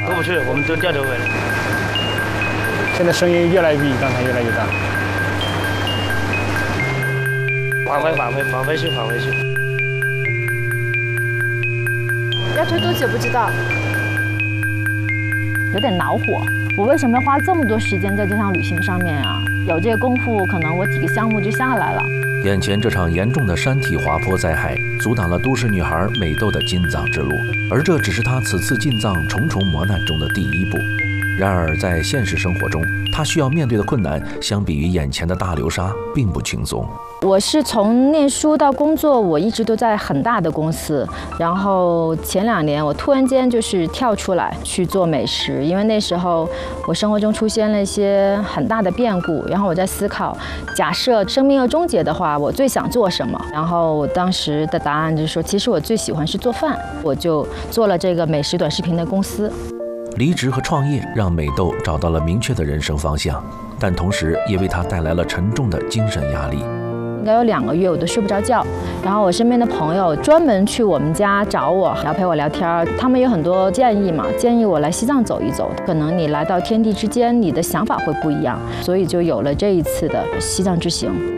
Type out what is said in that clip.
过不去，我们都掉头回来。 现在声音越来越比刚才越来越大。 返回去。 要推多久不知道。 有点恼火，我为什么要花这么多时间在这趟旅行上面啊？有这个功夫，可能我几个项目就下来了。 眼前这场严重的山体滑坡灾害，阻挡了都市女孩美豆的进藏之路，而这只是她此次进藏重重磨难中的第一步。然而，在现实生活中，她需要面对的困难，相比于眼前的大流沙，并不轻松。 我是从念书到工作，我一直都在很大的公司。然后前2年，我突然间就是跳出来去做美食，因为那时候我生活中出现了一些很大的变故。然后我在思考，假设生命要终结的话，我最想做什么？然后我当时的答案就是说，其实我最喜欢是做饭，我就做了这个美食短视频的公司。 离职和创业让美豆找到了明确的人生方向，但同时也为她带来了沉重的精神压力。 应该有2个月我都睡不着觉，然后我身边的朋友专门去我们家找我，然后陪我聊天，他们有很多建议嘛，建议我来西藏走一走，可能你来到天地之间，你的想法会不一样，所以就有了这一次的西藏之行。